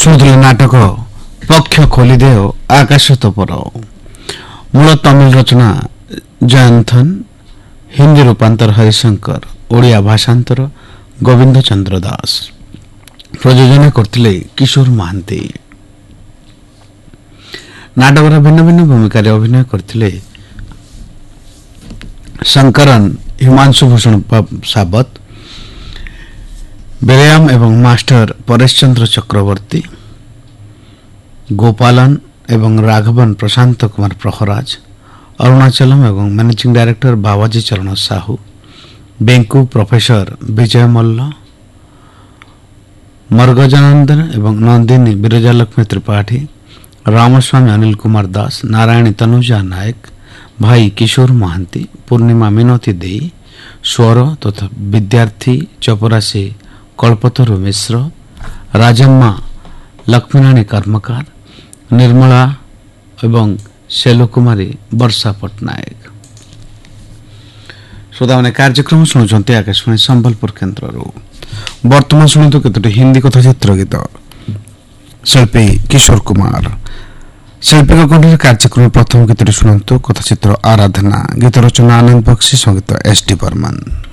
ଶୁଣୁଥିଲେ ନାଟକ ପକ୍ଷ ଖୋଲିଦେଓ ଆକାଶ ତୋପର। ମୂଳ ତମିଳ ରଚନା ଜୟନ୍ଥନ, ହିନ୍ଦୀ ରୂପାନ୍ତର ହରିଶଙ୍କର, ଓଡ଼ିଆ ଭାଷାନ୍ତର ଗୋବିନ୍ଦ ଚନ୍ଦ୍ର ଦାସ। ପ୍ରଯୋଜନା କରିଥିଲେ କିଶୋର ମହାନ୍ତି। ନାଟକର ଭିନ୍ନ ଭିନ୍ନ ଭୂମିକାରେ ଅଭିନୟ କରିଥିଲେ ଶଙ୍କରନ, ହିମାଂଶୁ ଭୂଷଣ ସାବତ, ବେରୟାମ ଏବଂ ମାଷ୍ଟର ପରେଶ ଚନ୍ଦ୍ର ଚକ୍ରବର୍ତ୍ତୀ, ଗୋପାଲନ ଏବଂ ରାଘବନ ପ୍ରଶାନ୍ତ କୁମାର ପ୍ରହରାଜ, ଅରୁଣାଚଲମ ଏବଂ ମ୍ୟାନେଜିଂ ଡାଇରେକ୍ଟର ବାବାଜୀ ଚରଣ ସାହୁ, ବେଙ୍କୁ ପ୍ରଫେସର ବିଜୟ ମଲ୍ଲ, ମର୍ଗଜାନନ୍ଦନ ଏବଂ ନନ୍ଦିନୀ ବିରଜାଲକ୍ଷ୍ମୀ ତ୍ରିପାଠୀ, ରାମସ୍ୱାମୀ ଅନିଲ କୁମାର ଦାସ, ନାରାୟଣୀ ତନୁଜା ନାୟକ, ଭାଇ କିଶୋର ମହାନ୍ତି, ପୂର୍ଣ୍ଣିମା ମିନତୀ ଦେଇ, ସ୍ୱର ତଥା ବିଦ୍ୟାର୍ଥୀ ଚପରାସୀ କଳ୍ପତରୁ ମିଶ୍ର, ରାଜମ୍ମା ଲକ୍ଷ୍ମୀରାଣୀ କର୍ମକାର, ନିର୍ମଳା ଏବଂ ଶୈଲକୁମାରୀ ବର୍ଷା ପଟ୍ଟନାୟକ। ଶ୍ରୋତାମାନେ କାର୍ଯ୍ୟକ୍ରମ ଶୁଣୁଛନ୍ତି ଆକାଶବାଣୀ ସମ୍ବଲପୁର କେନ୍ଦ୍ରରୁ। ବର୍ତ୍ତମାନ ଶୁଣନ୍ତୁ କେତୋଟି ହିନ୍ଦୀ କଥାଚିତ୍ର ଗୀତ। ଶିଳ୍ପୀ କିଶୋର କୁମାର, ଶିଳ୍ପୀଙ୍କ କଣ୍ଠରେ କାର୍ଯ୍ୟକ୍ରମ ପ୍ରଥମ ଗୀତଟି ଶୁଣନ୍ତୁ। କଥାଚିତ୍ର ଆରାଧନା, ଗୀତ ରଚନା ଆନନ୍ଦ ବକ୍ସି, ସଙ୍ଗୀତ ଏସ୍ ଡି ବର୍ମନ।